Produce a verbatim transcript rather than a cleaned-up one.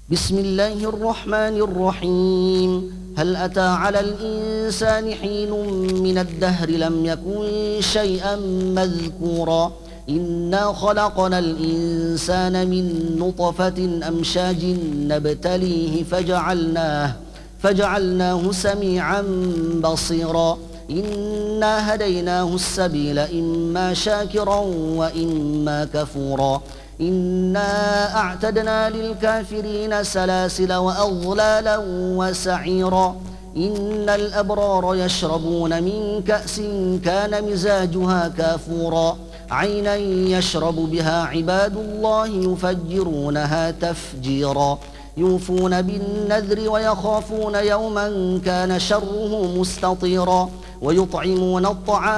بسم الله الرحمن الرحيم. هل أتى على الإنسان حين من الدهر لم يكن شيئا مذكورا إنا خلقنا الإنسان من نطفة أمشاج نبتليه فجعلناه فجعلناه سميعا بصيرا إنا هديناه السبيل إما شاكرا وإما كفورا إنا أعتدنا للكافرين سلاسل وأغلالا وسعيرا إن الأبرار يشربون من كأس كان مزاجها كافورا عينا يشرب بها عباد الله يفجرونها تفجيرا يوفون بالنذر ويخافون يوما كان شره مستطيرا ويطعمون الطعام